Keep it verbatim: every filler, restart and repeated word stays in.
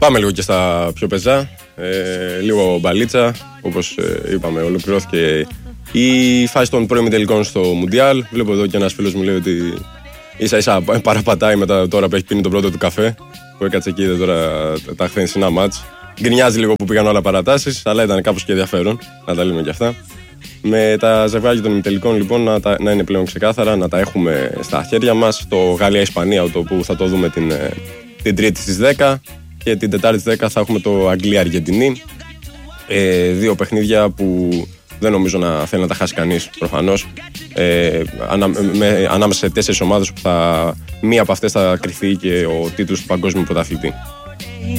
Πάμε λίγο και στα πιο πεζά. Ε, λίγο μπαλίτσα. Όπως ε, είπαμε, ολοκληρώθηκε η φάση των πρώιμων τελικών στο Μουντιάλ. Βλέπω εδώ και ένας φίλος μου λέει ότι ίσα ίσα παραπατάει μετά τώρα που έχει πίνει τον πρώτο του καφέ. Που έκατσε εκεί τώρα τα χθεσινά μάτς. Γκρινιάζει λίγο που πήγαν όλα παρατάσεις, αλλά ήταν κάπως και ενδιαφέρον. Να τα λέμε κι αυτά. Με τα ζευγάρια των ημιτελικών λοιπόν να, τα, να είναι πλέον ξεκάθαρα, να τα έχουμε στα χέρια μας. Το Γαλλία-Ισπανία που θα το δούμε την, την Τρίτη στις δέκα και την Τετάρτη στις δέκα θα έχουμε το Αγγλία-Αργεντινή. Ε, δύο παιχνίδια που δεν νομίζω να θέλει να τα χάσει κανείς προφανώς. Ε, ανα, με, ανάμεσα σε τέσσερις ομάδες που θα, μία από αυτές θα κρυφθεί και ο τίτλος του παγκόσμιου πρωταθλητή.